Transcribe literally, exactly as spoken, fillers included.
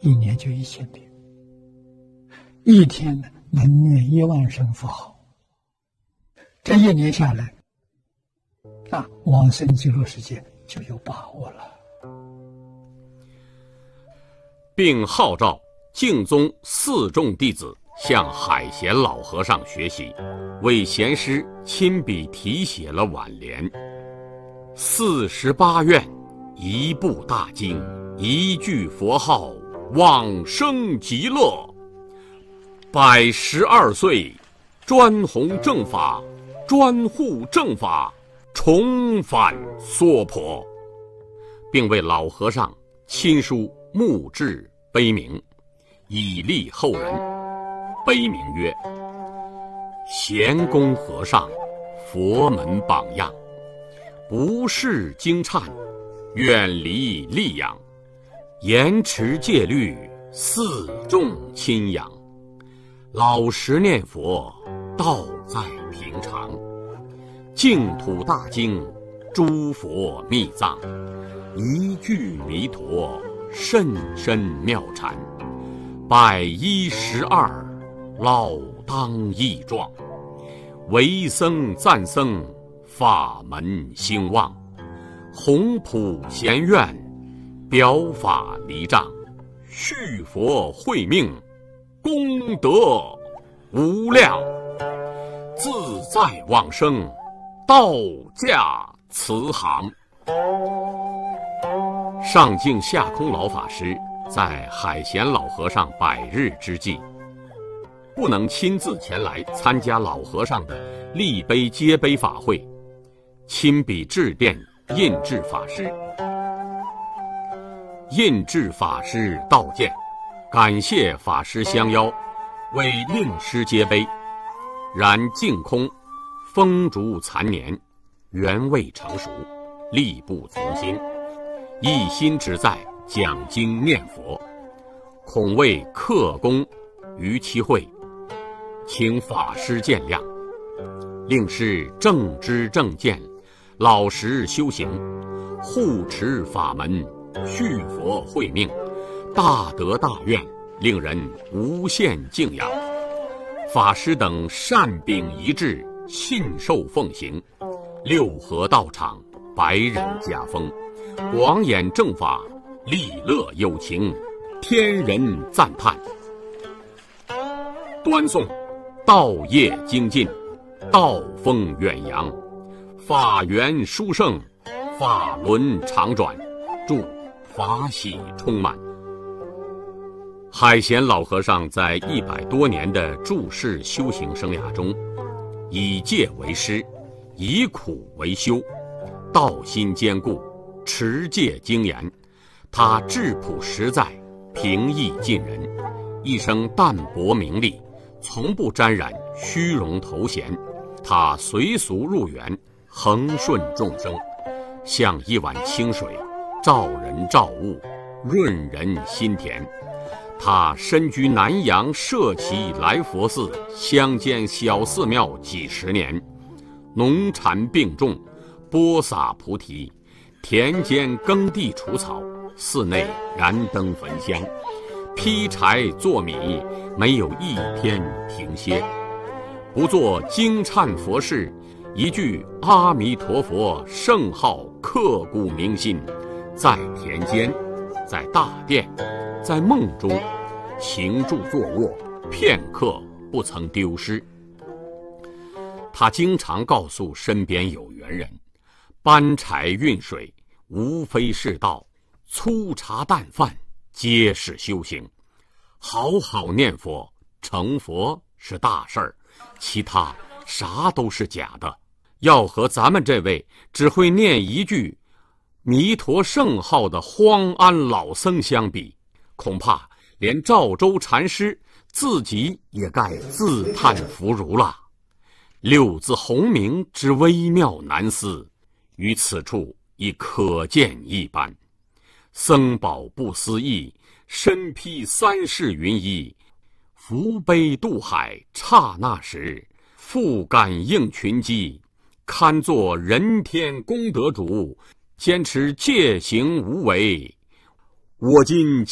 一年就一千遍，一天呢能念一万声佛号，这一年下来，那往生极乐世界就有把握了。 并号召净宗四众弟子向海贤老和尚学习，为贤师亲笔题写了挽联：四十八愿，一部大经，一句佛号，往生极乐。百十二岁，专弘正法，专护正法，重返娑婆，并为老和尚亲书墓志碑铭，以利后人。碑铭曰：贤公和尚，佛门榜样，不识经忏，远离戾养，严持戒律，四众亲仰，老实念佛，道在平常，净土大经，诸佛密藏，一句弥陀，甚深妙禅，百一十二，老当益壮，为僧赞僧，法门兴旺，弘普贤愿，表法离障，续佛慧命，功德无量，自在往生，道驾慈航。上净下空老法师在海贤老和尚百日之际，不能亲自前来参加老和尚的立碑接碑法会，亲笔致电印制法师。印制法师道见，感谢法师相邀，为令师接碑。然净空风烛残年，原未成熟，力不从心，一心只在讲经念佛，恐为克功于其会，请法师见谅。令师正知正见，老实修行，护持法门，续佛慧命，大德大愿，令人无限敬仰。法师等善秉一致，信受奉行，六合道场，百人家风，广演正法，利乐有情，天人赞叹。端诵道业精进，道风远扬，法源殊胜，法轮常转，祝法喜充满。海贤老和尚在一百多年的住世修行生涯中，以戒为师，以苦为修，道心坚固，持戒精严。他质朴实在，平易近人，一生淡泊名利，从不沾染虚荣头衔。他随俗入园，恒顺众生，像一碗清水，照人照物，润人心田。他身居南阳社稷来佛寺乡间小寺庙几十年，农禅并种，播撒菩提，田间耕地除草，寺内燃灯焚香，劈柴做米，没有一天停歇。不做经忏佛事，一句阿弥陀佛圣号刻骨铭心，在田间，在大殿，在梦中，行住坐卧，片刻不曾丢失。他经常告诉身边有缘人，搬柴运水无非是道，粗茶淡饭皆是修行。好好念佛，成佛是大事儿，其他啥都是假的。要和咱们这位只会念一句弥陀圣号的荒安老僧相比，恐怕连赵州禅师自己也该自叹弗如了。六字洪名之微妙难思，于此处已可见一斑。僧宝不思议，身披三世云衣，扶悲渡海，刹那时，复感应群机，堪作人天功德主，坚持戒行无为。我今